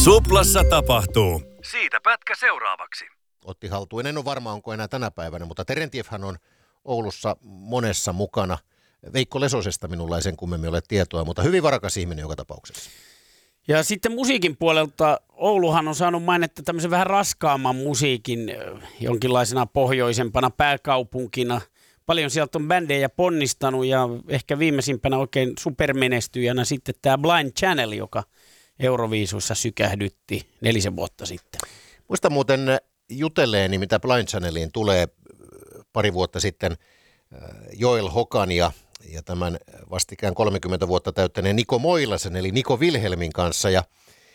Suplassa tapahtuu. Siitä pätkä seuraavaksi. Otti haltuun. En ole varma, onko enää tänä päivänä, mutta Terentiefhän on Oulussa monessa mukana. Veikko Lesosesta minulla ei sen kummemmin ole tietoa, mutta hyvin varakas ihminen joka tapauksessa. Ja sitten musiikin puolelta Ouluhan on saanut mainetta tämmöisen vähän raskaamman musiikin jonkinlaisena pohjoisempana pääkaupunkina. Paljon sieltä on bändejä ponnistanut ja ehkä viimeisimpänä oikein supermenestyjänä sitten tämä Blind Channel, joka Euroviisuissa sykähdytti 4 vuotta sitten. Muista muuten jutelleeni, mitä Blind Channeliin tulee pari vuotta sitten Joel Hokan ja tämän vastikään 30 vuotta täyttäneen Niko Moilasen eli Niko Wilhelmin kanssa. Ja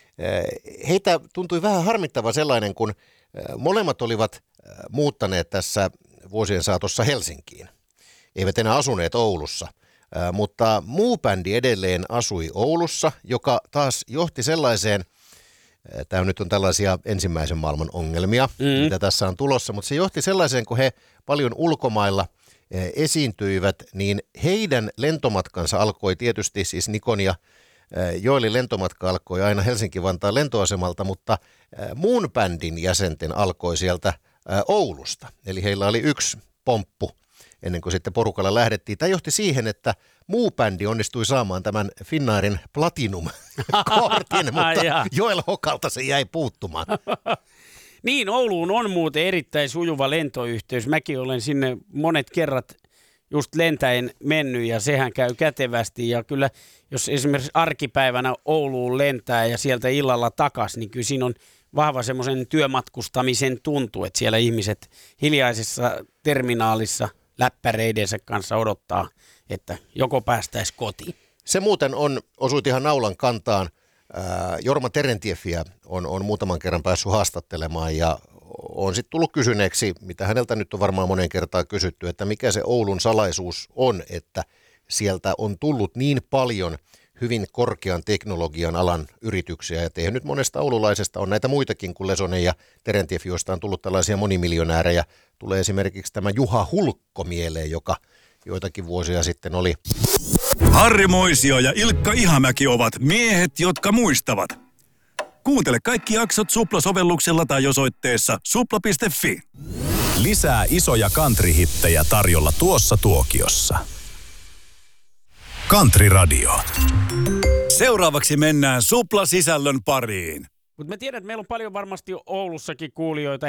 heitä tuntui vähän harmittava sellainen, kun molemmat olivat muuttaneet tässä vuosien saatossa Helsinkiin. Eivät enää asuneet Oulussa, mutta muu bändi edelleen asui Oulussa, joka taas johti sellaiseen, tämä nyt on tällaisia ensimmäisen maailman ongelmia, mitä tässä on tulossa, mutta se johti sellaiseen, kun he paljon ulkomailla esiintyivät, niin heidän lentomatkansa alkoi tietysti, siis Nikon ja Joelin lentomatka alkoi aina Helsinki-Vantaan lentoasemalta, mutta muun bändin jäsenten alkoi sieltä Oulusta. Eli heillä oli yksi pomppu ennen kuin sitten porukalla lähdettiin. Tämä johti siihen, että muu bändi onnistui saamaan tämän Finnairin Platinum-kortin, mutta Joel Hokalta se jäi puuttumaan. Niin, Ouluun on muuten erittäin sujuva lentoyhteys. Mäkin olen sinne monet kerrat just lentäen mennyt ja sehän käy kätevästi. Ja kyllä, jos esimerkiksi arkipäivänä Ouluun lentää ja sieltä illalla takas, niin kyllä siinä on vahva semmoisen työmatkustamisen tuntu, että siellä ihmiset hiljaisessa terminaalissa läppäreidensä kanssa odottaa, että joko päästäisi kotiin. Se muuten osuit ihan naulan kantaan. Jorma Terentiefiä on muutaman kerran päässyt haastattelemaan ja on sitten tullut kysyneeksi, mitä häneltä nyt on varmaan monen kertaan kysytty, että mikä se Oulun salaisuus on, että sieltä on tullut niin paljon hyvin korkean teknologian alan yrityksiä, ja teidän nyt monesta oululaisesta on näitä muitakin kuin Lesonen ja Terentiefi, joista on tullut tällaisia monimiljonäärejä. Tulee esimerkiksi tämä Juha Hulkko mieleen, joka joitakin vuosia sitten oli. Harri Moisio ja Ilkka Ihamäki ovat miehet, jotka muistavat. Kuuntele kaikki jaksot Supla-sovelluksella tai osoitteessa supla.fi. Lisää isoja country-hittejä tarjolla tuossa tuokiossa. Country Radio. Seuraavaksi mennään Supla-sisällön pariin. Mutta mä tiedän, että meillä on paljon varmasti Oulussakin kuulijoita.